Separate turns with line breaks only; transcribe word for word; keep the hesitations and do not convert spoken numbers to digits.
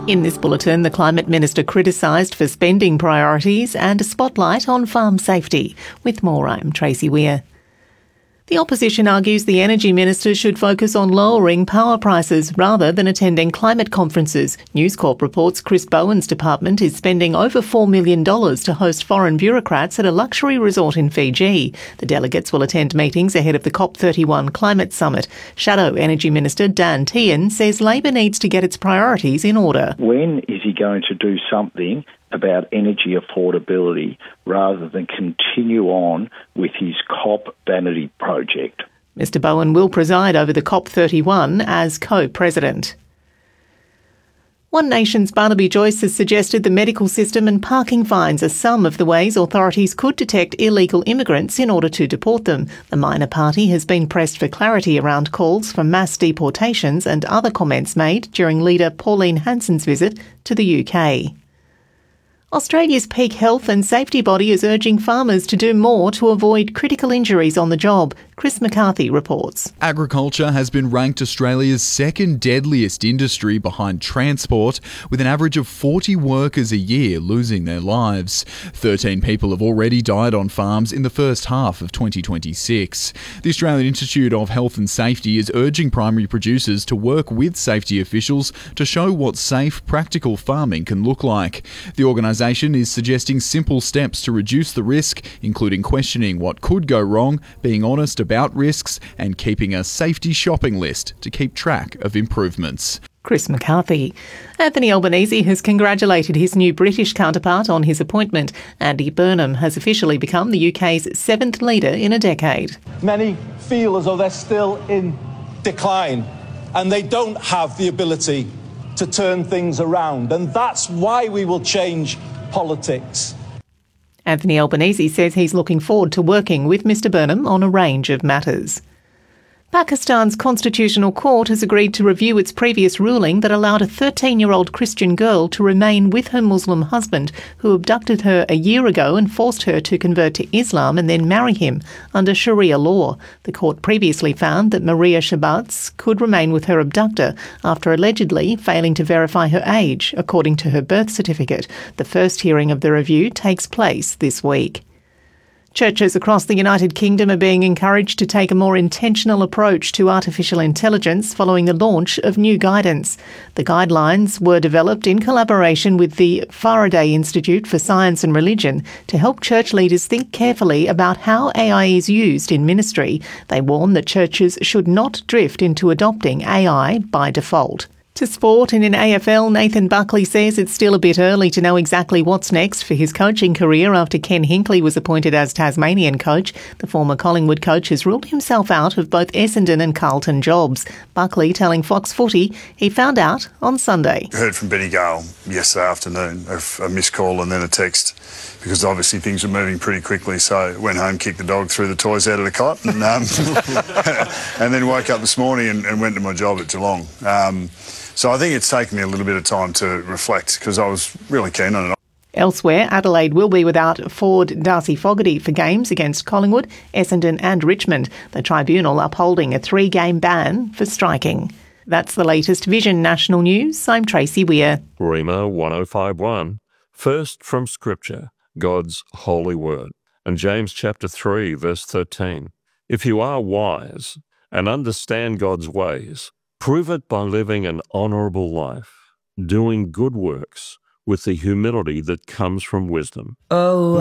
In this bulletin, the Climate Minister criticised for spending priorities and a spotlight on farm safety. With more, I'm Tracy Weir. The opposition argues the Energy Minister should focus on lowering power prices rather than attending climate conferences. News Corp reports Chris Bowen's department is spending over four million dollars to host foreign bureaucrats at a luxury resort in Fiji. The delegates will attend meetings ahead of the COP thirty-one climate summit. Shadow Energy Minister Dan Tehan says Labor needs to get its priorities in order.
When is he going to do something about energy affordability rather than continue on with his COP vanity project?
Mr Bowen will preside over the COP thirty-one as co-president. One Nation's Barnaby Joyce has suggested the medical system and parking fines are some of the ways authorities could detect illegal immigrants in order to deport them. The minor party has been pressed for clarity around calls for mass deportations and other comments made during leader Pauline Hanson's visit to the U K. Australia's peak health and safety body is urging farmers to do more to avoid critical injuries on the job. Chris McCarthy reports.
Agriculture has been ranked Australia's second deadliest industry behind transport, with an average of forty workers a year losing their lives. thirteen people have already died on farms in the first half of twenty twenty-six. The Australian Institute of Health and Safety is urging primary producers to work with safety officials to show what safe, practical farming can look like. The organisation is suggesting simple steps to reduce the risk, including questioning what could go wrong, being honest about risks, and keeping a safety shopping list to keep track of improvements.
Chris McCarthy. Anthony Albanese has congratulated his new British counterpart on his appointment. Andy Burnham has officially become the U K's seventh leader in a decade.
Many feel as though they're still in decline and they don't have the ability to turn things around, and that's why we will change politics.
Anthony Albanese says he's looking forward to working with Mr Burnham on a range of matters. Pakistan's Constitutional Court has agreed to review its previous ruling that allowed a thirteen-year-old Christian girl to remain with her Muslim husband, who abducted her a year ago and forced her to convert to Islam and then marry him under Sharia law. The court previously found that Maria Shabazz could remain with her abductor after allegedly failing to verify her age, according to her birth certificate. The first hearing of the review takes place this week. Churches across the United Kingdom are being encouraged to take a more intentional approach to artificial intelligence following the launch of new guidance. The guidelines were developed in collaboration with the Faraday Institute for Science and Religion to help church leaders think carefully about how A I is used in ministry. They warn that churches should not drift into adopting A I by default. To sport, and in A F L, Nathan Buckley says it's still a bit early to know exactly what's next for his coaching career after Ken Hinkley was appointed as Tasmanian coach. The former Collingwood coach has ruled himself out of both Essendon and Carlton jobs. Buckley telling Fox Footy he found out on Sunday.
I heard from Benny Gale yesterday afternoon, a missed call and then a text, because obviously things were moving pretty quickly, so went home, kicked the dog, threw the toys out of the cot, and, um, and then woke up this morning and, and went to my job at Geelong. Um, So I think it's taken me a little bit of time to reflect because I was really keen on it.
Elsewhere, Adelaide will be without forward Darcy Fogarty for games against Collingwood, Essendon and Richmond, the tribunal upholding a three-game ban for striking. That's the latest Vision National News. I'm Tracy Weir.
Rhema one oh five one. First from Scripture, God's holy word. And James chapter three, verse thirteen. If you are wise and understand God's ways, prove it by living an honourable life, doing good works with the humility that comes from wisdom.
Oh.